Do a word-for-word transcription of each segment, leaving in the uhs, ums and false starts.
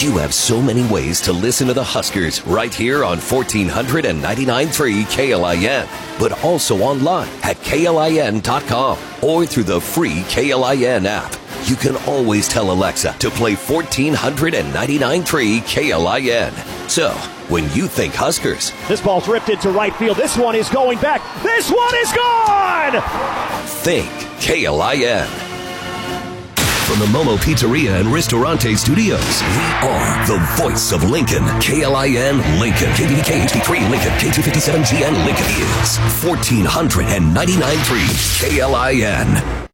You have so many ways to listen to the Huskers right here on fourteen ninety-nine point three K L I N, but also online at K L I N dot com or through the free K L I N app. You can always tell Alexa to play fourteen ninety-nine point three K L I N. So, when you think Huskers... This ball's ripped into right field. This one is going back. This one is gone! Think K L I N. From the Momo Pizzeria and Ristorante Studios, we are the voice of Lincoln. K L I N Lincoln. K B B K H D three Lincoln. K two fifty-seven G N Lincoln is fourteen ninety-nine point three K L I N.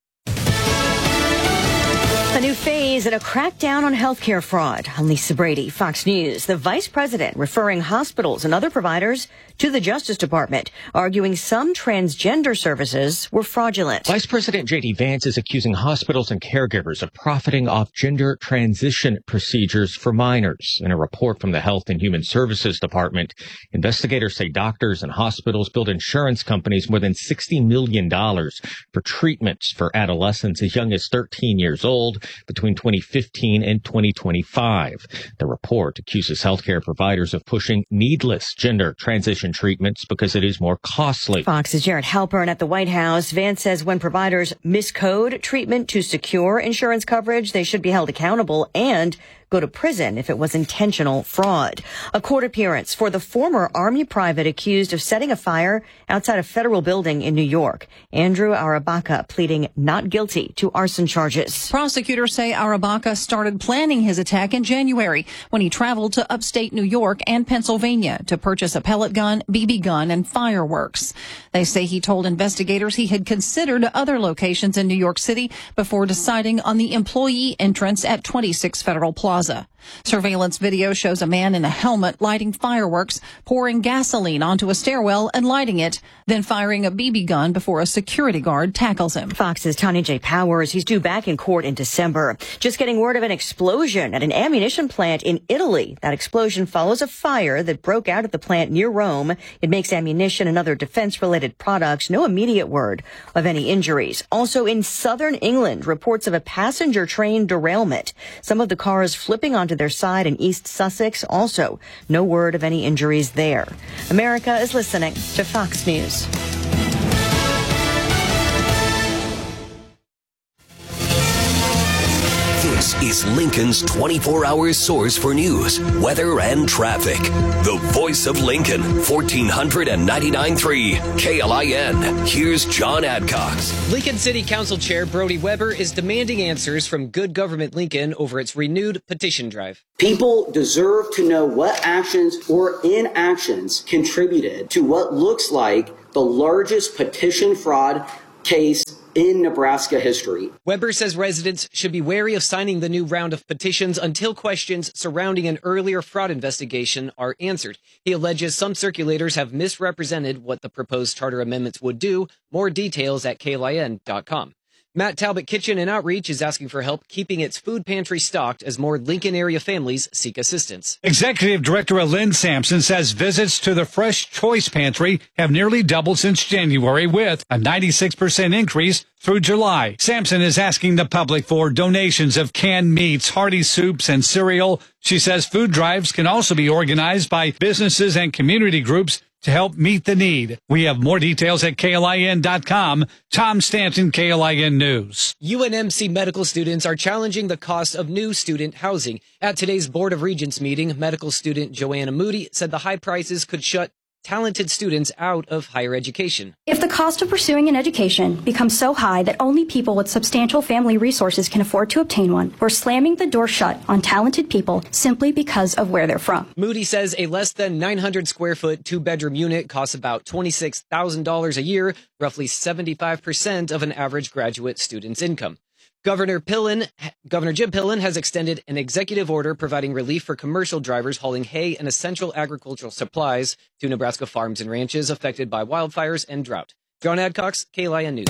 A new phase in a crackdown on healthcare fraud. I'm Lisa Brady, Fox News. The vice president referring hospitals and other providers to the Justice Department, arguing some transgender services were fraudulent. Vice President J D Vance is accusing hospitals and caregivers of profiting off gender transition procedures for minors. In a report from the Health and Human Services Department, investigators say doctors and hospitals billed insurance companies more than sixty million dollars for treatments for adolescents as young as thirteen years old between twenty fifteen and twenty twenty-five. The report accuses healthcare providers of pushing needless gender transition treatments because it is more costly. Fox's Jared Halpern at the White House. Vance says when providers miscode treatment to secure insurance coverage, they should be held accountable and go to prison if it was intentional fraud. A court appearance for the former Army private accused of setting a fire outside a federal building in New York. Andrew Arabaka pleading not guilty to arson charges. Prosecutors say Arabaka started planning his attack in January when he traveled to upstate New York and Pennsylvania to purchase a pellet gun, B B gun, and fireworks. They say he told investigators he had considered other locations in New York City before deciding on the employee entrance at twenty-six Federal Plaza. Surveillance video shows a man in a helmet lighting fireworks, pouring gasoline onto a stairwell and lighting it, then firing a B B gun before a security guard tackles him. Fox's Tanya J. Powers, he's due back in court in December. Just getting word of an explosion at an ammunition plant in Italy. That explosion follows a fire that broke out at the plant near Rome. It makes ammunition and other defense-related products. No immediate word of any injuries. Also in southern England, reports of a passenger train derailment. Some of the cars flipping onto their side in East Sussex. Also, no word of any injuries there. America is listening to Fox News. This is Lincoln's twenty-four hour source for news, weather, and traffic. The voice of Lincoln, fourteen ninety-nine point three K L I N. Here's John Adcox. Lincoln City Council Chair Brody Weber is demanding answers from Good Government Lincoln over its renewed petition drive. People deserve to know what actions or inactions contributed to what looks like the largest petition fraud case in Nebraska history. Weber says residents should be wary of signing the new round of petitions until questions surrounding an earlier fraud investigation are answered. He alleges some circulators have misrepresented what the proposed charter amendments would do. More details at K L I N dot com. Matt Talbot Kitchen and Outreach is asking for help keeping its food pantry stocked as more Lincoln area families seek assistance. Executive Director Lynn Sampson says visits to the Fresh Choice Pantry have nearly doubled since January, with a ninety-six percent increase through July. Sampson is asking the public for donations of canned meats, hearty soups, and cereal. She says food drives can also be organized by businesses and community groups to help meet the need. We have more details at K L I N dot com. Tom Stanton, K L I N News. U N M C medical students are challenging the cost of new student housing. At today's Board of Regents meeting, medical student Joanna Moody said the high prices could shut talented students out of higher education. If the cost of pursuing an education becomes so high that only people with substantial family resources can afford to obtain one, we're slamming the door shut on talented people simply because of where they're from. Moody says a less than nine hundred square foot two-bedroom unit costs about twenty-six thousand dollars a year, roughly seventy-five percent of an average graduate student's income. Governor Pillen, Governor Jim Pillen has extended an executive order providing relief for commercial drivers hauling hay and essential agricultural supplies to Nebraska farms and ranches affected by wildfires and drought. John Adcox, K L I N News.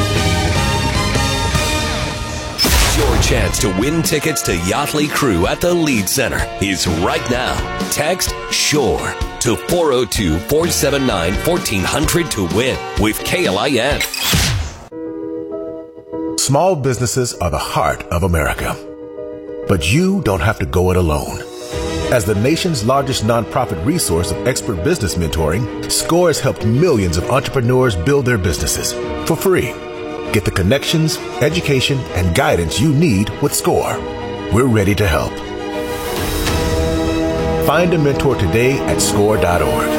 Your chance to win tickets to Yachtly Crew at the Lead Center is right now. Text SHORE to four oh two, four seven nine, one four hundred to win with K L I N. Small businesses are the heart of America. But you don't have to go it alone. As the nation's largest nonprofit resource of expert business mentoring, SCORE has helped millions of entrepreneurs build their businesses for free. Get the connections, education, and guidance you need with SCORE. We're ready to help. Find a mentor today at score dot org.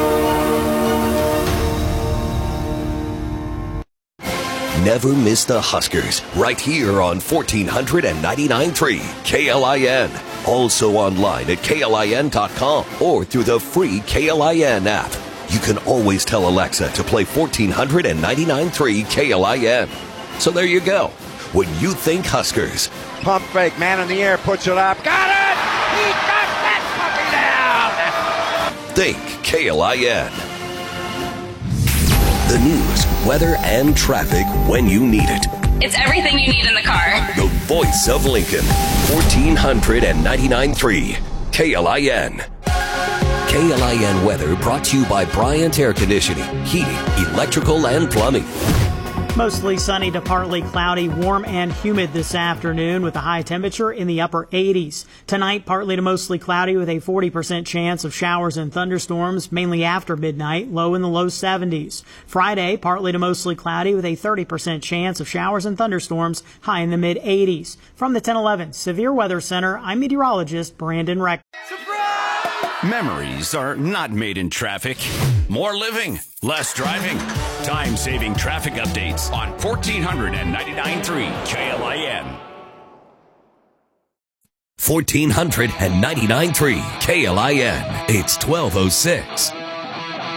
Never miss the Huskers, right here on fourteen ninety-nine point three K L I N. Also online at K L I N dot com or through the free K L I N app. You can always tell Alexa to play fourteen ninety-nine point three K L I N. So there you go. When you think Huskers. Pump fake, man in the air, puts it up. Got it! He got that puppy down! Think K L I N. The news, weather, and traffic when you need it. It's everything you need in the car. The voice of Lincoln. fourteen ninety-nine point three K L I N. K L I N weather brought to you by Bryant Air Conditioning, Heating, Electrical, and Plumbing. Mostly sunny to partly cloudy, warm and humid this afternoon with a high temperature in the upper eighties. Tonight, partly to mostly cloudy with a forty percent chance of showers and thunderstorms, mainly after midnight, low in the low seventies. Friday, partly to mostly cloudy with a thirty percent chance of showers and thunderstorms, high in the mid eighties. From the ten eleven Severe Weather Center, I'm meteorologist Brandon Reck. Memories are not made in traffic. More living, less driving. Time-saving traffic updates on fourteen ninety-nine point three K L I N. fourteen ninety-nine point three K L I N. It's twelve oh six.